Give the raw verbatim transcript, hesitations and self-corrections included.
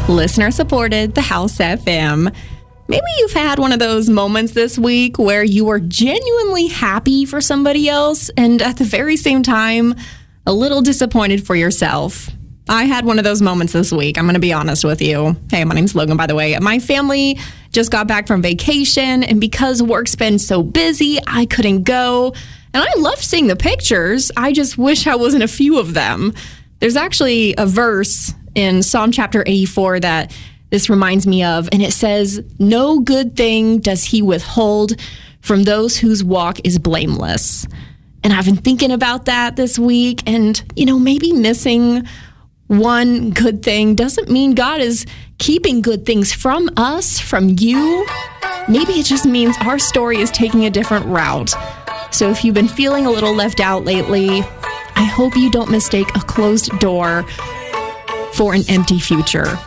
Listener supported, the House F M. Maybe you've had one of those moments this week where you were genuinely happy for somebody else and at the very same time, a little disappointed for yourself. I had one of those moments this week. I'm going to be honest with you. Hey, my name's Logan, by the way. My family just got back from vacation, and because work's been so busy, I couldn't go. And I loved seeing the pictures. I just wish I was in a few of them. There's actually a verse in Psalm chapter eighty-four that this reminds me of, and it says, "No good thing does he withhold from those whose walk is blameless." And I've been thinking about that this week, and, you know, maybe missing one good thing doesn't mean God is keeping good things from us, from you. Maybe it just means our story is taking a different route. So if you've been feeling a little left out lately, I hope you don't mistake a closed door for an empty future.